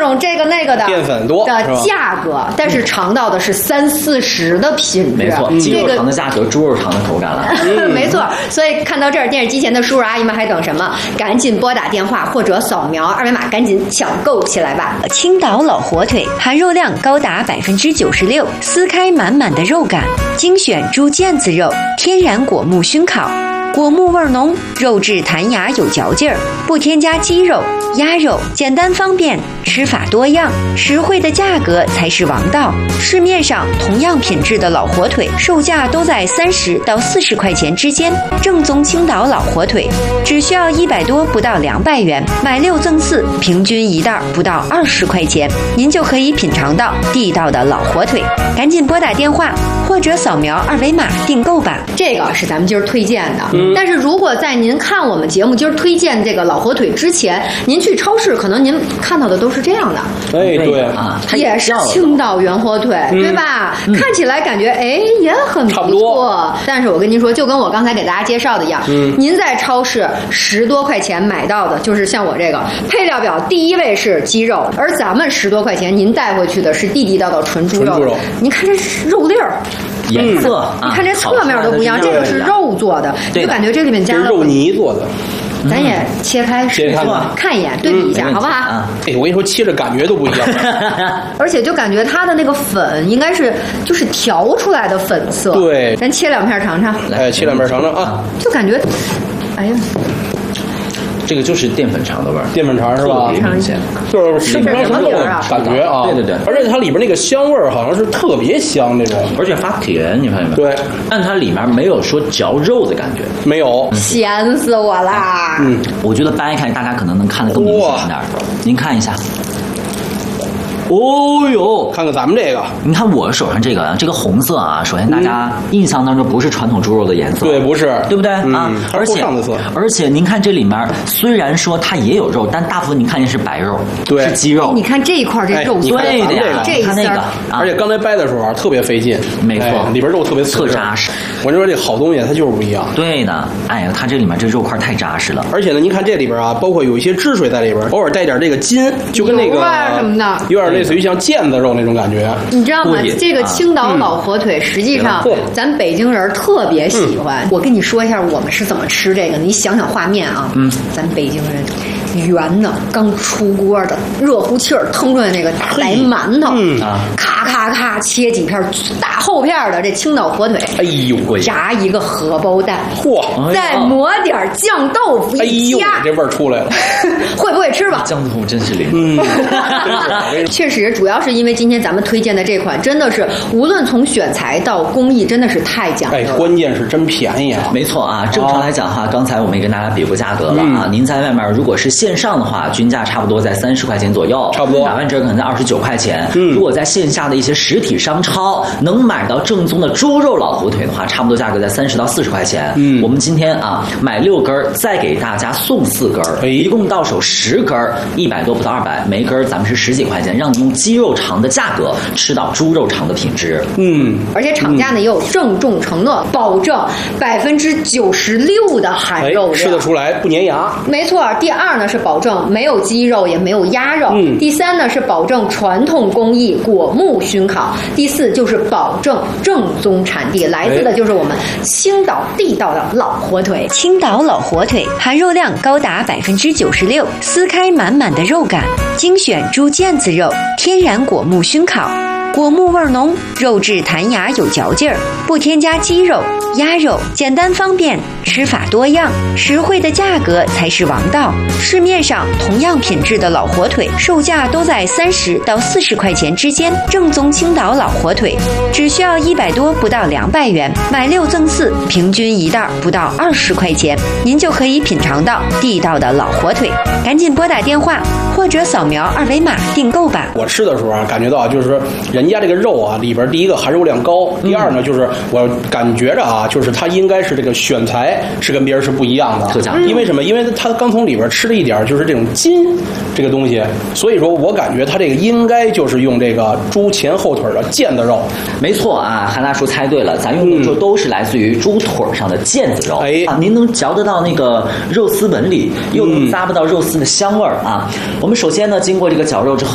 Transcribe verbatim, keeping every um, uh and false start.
种这个那个的淀粉多的价格，但是尝到的是三四十的品质。 没错，鸡肉肠的价格，猪肉肠的口感了。 没错，所以看到这儿，电视机前的叔叔阿姨们还等什么？赶紧拨打电话或者扫描二维码，赶紧抢购起来吧！青岛老火腿含肉量高达百分之九十六，撕开满满的肉感，精选猪腱子肉，天然果木熏烤。果木味浓，肉质弹牙有嚼劲儿，不添加鸡肉、鸭肉，简单方便，吃法多样，实惠的价格才是王道。市面上同样品质的老火腿，售价都在三十到四十块钱之间。正宗青岛老火腿，只需要一百多不到两百元，买六赠四，平均一袋不到二十块钱，您就可以品尝到地道的老火腿。赶紧拨打电话或者扫描二维码订购吧。这个是咱们今儿推荐的。嗯但是如果在您看我们节目今儿推荐这个老火腿之前，您去超市，可能您看到的都是这样的。 哎，对啊， 也是青岛原火腿，嗯、对吧？嗯、看起来感觉哎也很不错， 差不多。 但是我跟您说，就跟我刚才给大家介绍的一样，嗯、您在超市十多块钱买到的，就是像我这个配料表第一位是鸡肉，而咱们十多块钱您带回去的是地地道道纯猪肉。 纯猪肉， 您看这肉粒儿。 颜色、 嗯，你看这侧面都不一样，这个是肉做的，你就感觉这里面加了肉泥做的。 咱也切开试试，看一眼，对比一下，好不好？ 哎，我跟你说，切着感觉都不一样。 而且就感觉它的那个粉应该是就是调出来的粉色。 对， 咱切两片尝尝。 哎，切两片尝尝啊。 就感觉，哎呀。 这个就是淀粉肠的味儿， 淀粉肠是吧？ 尝一下， 就是生成肉的感觉啊！ 对对对， 而且它里边那个香味儿好像是特别香那种， 而且发甜，你发现没？ 对， 但它里面没有说嚼肉的感觉， 没有， 咸死我啦！ 嗯，我觉得掰开大家可能能看得更明显一点，您看一下。哦呦， 看看咱们这个， 你看我手上这个这个红色啊，首先大家印象当中不是传统猪肉的颜色， 对，不是， 对不对、 嗯、 啊？而且而且您看这里面虽然说它也有肉，但大部分您看见是白肉， 对， 是鸡肉。 你看这一块这肉， 对的呀， 这一看那个， 而且刚才掰的时候啊，特别费劲， 没错， 里边肉特别特扎实。 我就说这好东西它就是不一样， 对的。哎呀，它这里面这肉块太扎实了， 而且呢，您看这里边啊，包括有一些汁水在里边，偶尔带点这个筋，就跟那个什么的， 有点类似于像腱子肉那种感觉， 你知道吗？这个青岛老火腿，实际上咱北京人特别喜欢。我跟你说一下，我们是怎么吃这个，你想想画面啊，嗯，咱北京人圆的，刚出锅的，热乎气儿腾出来那个大白馒头，嗯啊，咔咔咔切几片大厚片的这青岛火腿， 哎呦喂， 炸一个荷包蛋， 嚯， 再抹点酱豆腐一加， 哎呦，这味儿出来了， 会不会吃吧？ 酱豆腐真是灵， 嗯， 确实，主要是因为今天咱们推荐的这款真的是无论从选材到工艺，真的是太讲究了。 哎，关键是真便宜啊！ 没错啊，正常来讲哈，刚才我们也跟大家比过价格了啊。您在外面如果是线上的话，均价差不多在三十块钱左右， 差不多打完折可能在二十九块钱。嗯，如果在线下的一些实体商超能买到正宗的猪肉老火腿的话，差不多价格在三十到四十块钱。嗯，我们今天啊买六根，再给大家送四根，哎，一共到手十根，一百多不到二百，每根咱们是十几块钱，让你用鸡肉肠的价格吃到猪肉肠的品质。 嗯， 而且厂家呢也有郑重承诺，保证百分之九十六的含肉量， 吃得出来不粘牙。 没错。第二呢是保证没有鸡肉也没有鸭肉。嗯。第三呢是保证传统工艺果木熏烤。第四就是保证正宗产地，来自的就是我们青岛地道的老火腿。青岛老火腿含肉量高达百分之九十六，撕开满满的肉感，精选猪腱子肉，天然果木熏烤。果木味浓，肉质弹牙有嚼劲儿，不添加鸡肉、鸭肉，简单方便，吃法多样，实惠的价格才是王道。市面上同样品质的老火腿，售价都在三十到四十块钱之间。正宗青岛老火腿，只需要一百多不到两百元，买六赠四，平均一袋不到二十块钱，您就可以品尝到地道的老火腿。赶紧拨打电话或者扫描二维码订购吧。 我吃的时候啊，感觉到就是说人家这个肉啊里边第一个含肉量高，第二呢就是我感觉着啊，就是它应该是这个选材是跟别人是不一样的， 特讲究。 因为什么？因为它刚从里边吃了一点就是这种筋这个东西，所以说我感觉它这个应该就是用这个猪前后腿的腱子肉。 没错啊，韩大叔猜对了，咱用的就都是来自于猪腿上的腱子肉。 哎、 啊，您能嚼得到那个肉丝纹理，又能咂不到肉丝的香味儿啊。我们首先呢，经过这个绞肉之后。